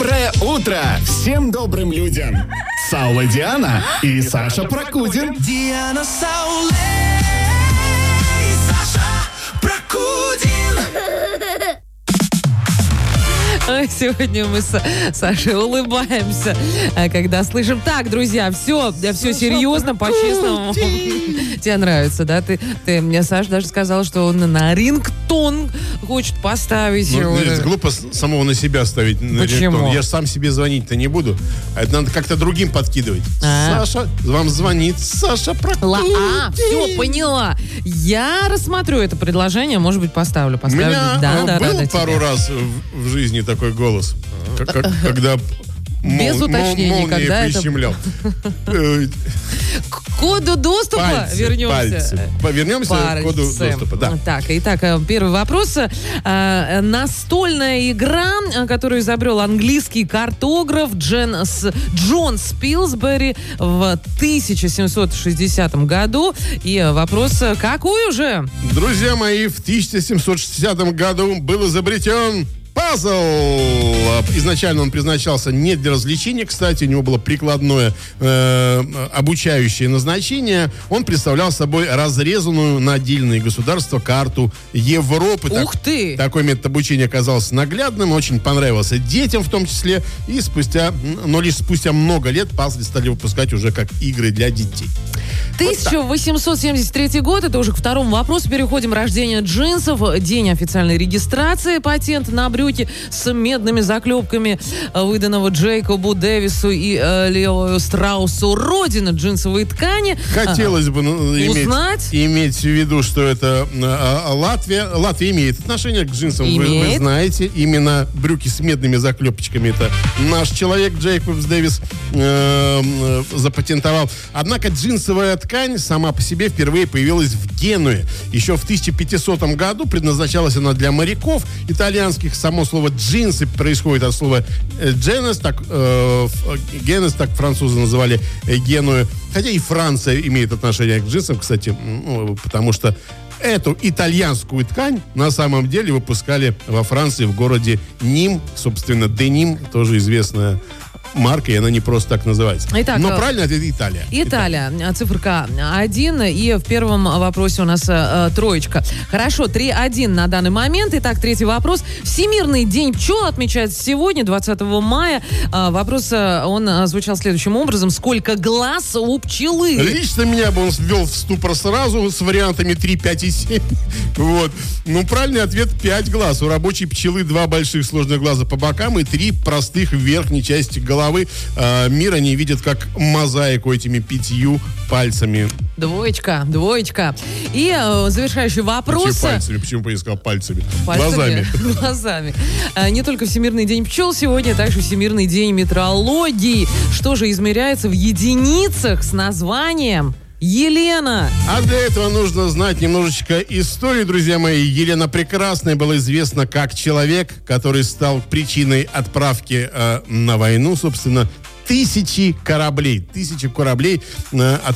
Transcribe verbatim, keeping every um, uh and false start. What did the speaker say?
Доброе утро всем добрым людям. Саула Диана и Саша Прокудин. Диана Сауле и Саша Прокудин. Сегодня мы с Сашей улыбаемся, когда слышим. Так, друзья, все, все серьезно, по-честному. Тебе нравится, да? Ты, ты мне, Саша, даже сказал, что он на рингтон хочет поставить. Ну, это глупо самого на себя ставить на рингтон. Я же сам себе звонить-то не буду. А это надо как-то другим подкидывать. А-а-а. Саша вам звонит. Саша Прокудин. А, все, поняла. Я рассмотрю это предложение, может быть, поставлю. поставлю. У меня да, да, был да, пару тебя. раз в, в жизни такой голос, как, как, когда без мол, уточнений, мол, когда прищемлял. К коду доступа пальцы, вернемся. Пальцы. Вернемся пальцы. к коду доступа. Да. Так, итак, первый вопрос. Настольная игра, которую изобрел английский картограф Джен, Джон Спилсбери в тысяча семьсот шестидесятом году. И вопрос, какой уже? Друзья мои, в тысяча семьсот шестидесятом году был изобретен пазл. Изначально он предназначался не для развлечения, кстати, у него было прикладное э, обучающее назначение. Он представлял собой разрезанную на отдельные государства карту Европы. Ух так, ты! Такой метод обучения оказался наглядным, очень понравился детям в том числе. И спустя, но лишь спустя много лет пазлы стали выпускать уже как игры для детей. тысяча восемьсот семьдесят третий год, это уже к второму вопросу. Переходим. Рождение джинсов, день официальной регистрации, патент на брюки с медными заклепками, выданного Джейкобу Дэвису и э, Лео Страусу. Родина джинсовой ткани. Хотелось бы ну, узнать, иметь, иметь в виду, что это э, Латвия. Латвия имеет отношение к джинсам, вы, вы знаете. Именно брюки с медными заклепочками это наш человек Джейкоб Дэвис э, э, запатентовал. Однако джинсовая ткань сама по себе впервые появилась в Генуе. Еще в тысяча пятисотом году предназначалась она для моряков итальянских. Само слово джинсы происходит от слова «дженес», так э, «генес», так французы называли э, Геную. Хотя и Франция имеет отношение к джинсам, кстати, ну, потому что эту итальянскую ткань на самом деле выпускали во Франции в городе Ним. Собственно, деним, тоже известная марка, и она не просто так называется. Итак, но правильно ответ Италия. Италия. Италия. Циферка один. И в первом вопросе у нас э, троечка. Хорошо, три один на данный момент. Итак, третий вопрос. Всемирный день пчел отмечается сегодня, двадцатого мая. Э, вопрос, э, он э, звучал следующим образом. Сколько глаз у пчелы? Лично меня бы он ввел в ступор сразу с вариантами три, пять и семь. Вот. Ну, правильный ответ пять глаз. У рабочей пчелы два больших сложных глаза по бокам и три простых в верхней части головы. Э, мир они видят как мозаику этими пятью пальцами. Двоечка, двоечка. И э, завершающий вопрос. Почему пальцами? Почему я сказал пальцами? Пальцами? Глазами. Глазами. Э, не только Всемирный день пчел сегодня, а также Всемирный день метеорологии. Что же измеряется в единицах с названием Елена? А для этого нужно знать немножечко истории, друзья мои. Елена Прекрасная была известна как человек, который стал причиной отправки э, на войну, собственно, тысячи кораблей. Тысячи кораблей э, от